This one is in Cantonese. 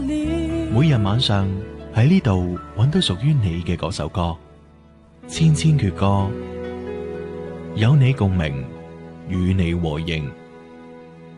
每日晚上喺呢度揾到屬於你嘅嗰首歌，千千闕歌，有你共鳴，與你和應。